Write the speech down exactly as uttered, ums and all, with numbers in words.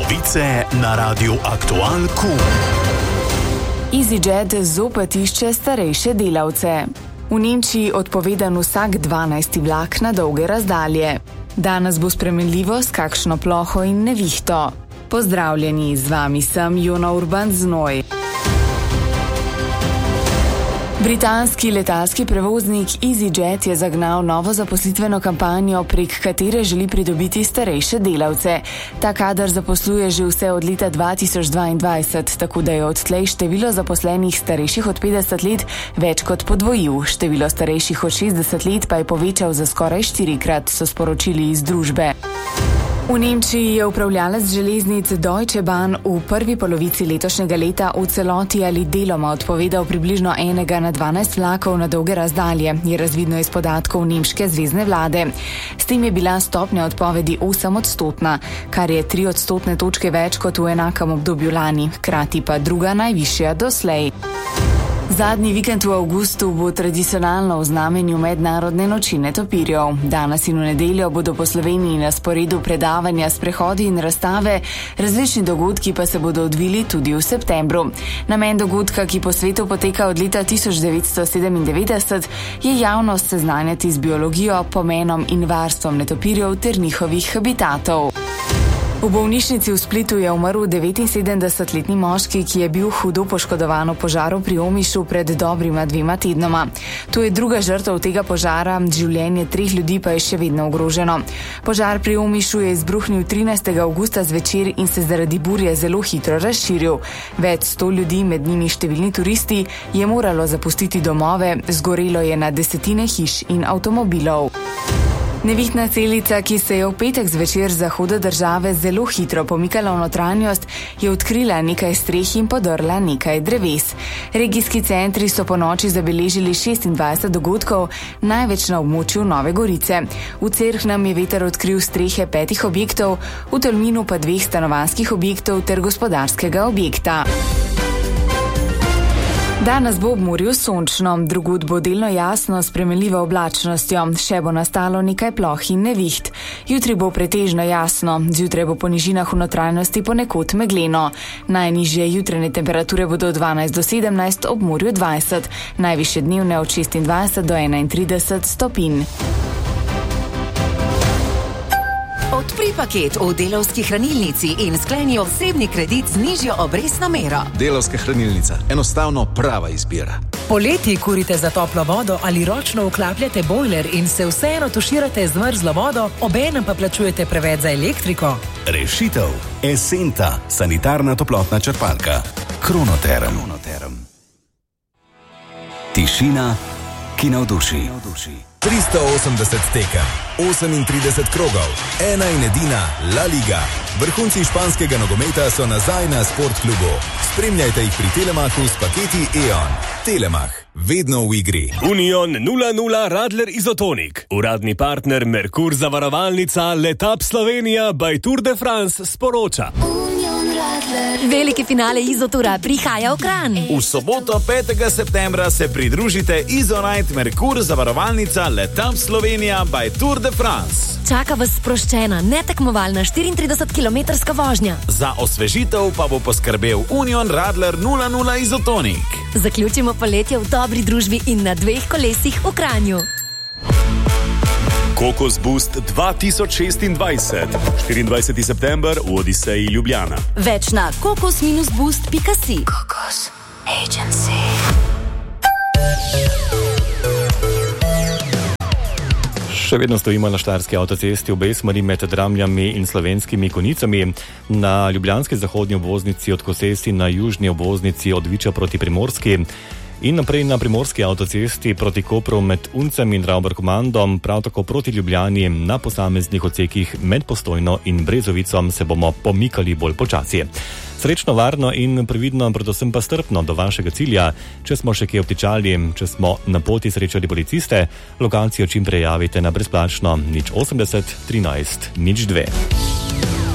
Novice na Radiu Aktual Q. EasyJet zopet išče starejše delavce. V Nemčiji odpovedan vsak dvanajsti vlak na dolge razdalje. Danes bo spremenljivo s kakšno ploho in nevihto. Pozdravljeni, z vami sem Jona Urban Znoj. Britanski letalski prevoznik EasyJet je zagnal novo zaposlitveno kampanjo, prek katere želi pridobiti starejše delavce. Ta kader zaposluje že vse od leta dva tisoč dvaindvajset, tako da je odtlej število zaposlenih starejših od petdeset let več kot podvojil. Število starejših od šestdeset let pa je povečal za skoraj štirikrat, so sporočili iz družbe. V Nemčiji je upravljalec železnic Deutsche Bahn v prvi polovici letošnjega leta v celoti ali deloma odpovedal približno enega na dvanajst vlakov na dolge razdalje, je razvidno iz podatkov nemške zvezne vlade. S tem je bila stopnja odpovedi osem odstotna, kar je tri odstotne točke več kot v enakem obdobju lani, hkrati pa druga najvišja doslej. Zadnji vikend v avgustu bo tradicionalno v znamenju mednarodne noči netopirjev. Danes in v nedeljo bodo po Sloveniji na sporedu predavanja, sprehodi in razstave, različni dogodki pa se bodo odvili tudi v septembru. Namen dogodka, ki po svetu poteka od leta tisoč devetsto sedemindevetdeset, je javnost seznanjati z biologijo, pomenom in varstvom netopirjev ter njihovih habitatov. V bolnišnici v Splitu je umrl devetinsedemdesetletni moški, ki je bil hudo poškodovan v požaru pri Omišu pred dobrima dvema tednoma. To je druga žrtev tega požara, življenje treh ljudi pa je še vedno ogroženo. Požar pri Omišu je izbruhnil trinajstega avgusta zvečer in se zaradi burje zelo hitro razširil. Več sto ljudi, med njimi številni turisti, je moralo zapustiti domove, zgorelo je na desetine hiš in avtomobilov. Nevihtna celica, ki se je v petek zvečer z zahoda države zelo hitro pomikala v notranjost, je odkrila nekaj streh in podrla nekaj dreves. Regijski centri so po noči zabeležili šestindvajset dogodkov, največ na območju Nove Gorice. V Cerknem je veter odkril strehe petih objektov, v Tolminu pa dveh stanovanjskih objektov ter gospodarskega objekta. Danes bo ob morju sončno, drugod bo delno jasno s spremenljivo oblačnostjo, še bo nastalo nekaj ploh in neviht. Jutri bo pretežno jasno, zjutraj bo po nižinah v notranjosti ponekod megleno. Najnižje jutranje temperature bodo od dvanajst do sedemnajst, ob morju dvajset, najvišje dnevne od šestindvajset do enaintrideset stopinj. Odpri paket v Delavski hranilnici in skleni osebni kredit z nižjo obrestno mero. Delavska hranilnica. Enostavno prava izbira. Poleti kurite za toplo vodo ali ročno vklapljate bojler in se vseeno tuširate z mrzlo vodo, obenem pa plačujete preveč za elektriko. Rešitev. Esenta. Sanitarna toplotna črpalka. Kronoterm. Tišina, ki navduši. tristo osemdeset tekem, osemintrideset krogov, ena in edina La Liga. Vrhunci španskega nogometa so nazaj na Sportklubu. Spremljajte jih pri Telemachu s paketi E O N. Telemach, vedno v igri. Union nula nula Radler Izotonik. Uradni partner Merkur zavarovalnica Letap Slovenija by Tour de France sporoča. Veliki finale Izotura prihaja v Kranj. V soboto petega septembra se pridružite Izonite Merkur zavarovalnica Letap Slovenija by Tour de France. Čaka vas sproščena, netekmovalna štiriintridesetkilometrska vožnja. Za osvežitev pa bo poskrbel Union Radler nula nula Izotonik. Zaključimo poletje v dobri družbi in na dveh kolesih v Kranju. Kokos Boost dva tisoč šestindvajset. štiriindvajseti september v Odiseji Ljubljana. Več na kokos boost pika si. Kokos Agency. Še vedno stojimo na štajerski avtocesti v obe smeri med Dramljami in Slovenskimi Konicami. Na ljubljanski zahodni obvoznici od Kosesi na južni obvoznici od Viča proti Primorski. In naprej na primorski avtocesti proti Kopru med Uncem in Ravbarkomandom, prav tako proti Ljubljani na posameznih odsekih med Postojno in Brezovicom se bomo pomikali bolj počasi. Srečno, varno in previdno, predvsem pa strpno do vašega cilja. Če smo še kje obtičali, če smo na poti srečali policiste, lokacijo čim prej javite na brezplačno nič osemdeset trinajst nič dve.